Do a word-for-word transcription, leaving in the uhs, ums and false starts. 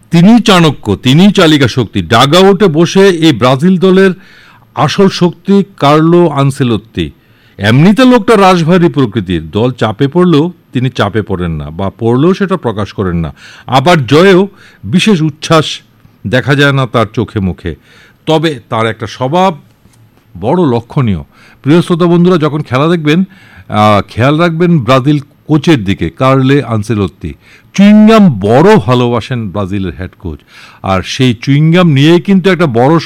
তিনিই চাণক্য, তিনিই চালিকা শক্তি। ডাগ আউটে বসে এই ব্রাজিল দলের আসল শক্তি কার্লো আনসেলোত্তি। এমনিতে লোকটা রাশভারী প্রকৃতির, দল চাপে পড়লেও তিনি চাপে পড়েন না, বা পড়লেও সেটা প্রকাশ করেন না। আবার জয়েও বিশেষ উচ্ছ্বাস দেখা যায় না তার চোখে মুখে। তবে তার একটা স্বভাব বড় লক্ষণীয়। প্রিয় শ্রোতা বন্ধুরা, যখন খেলা দেখবেন খেয়াল রাখবেন ব্রাজিল কোচের দিকে, কার্লে আনসেলোত্তি। চুইংগাম বড় ভালোবাসেন ব্রাজিলের হেড কোচ, আর সেই চুইংগাম নিয়েই কিন্তু একটা বড়